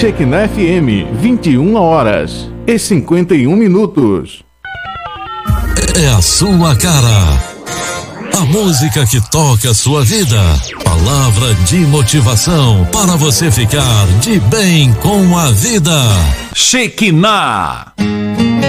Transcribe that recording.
Shekinah FM, 21h51. É a sua cara. A música que toca a sua vida. Palavra de motivação para você ficar de bem com a vida. Shekinah.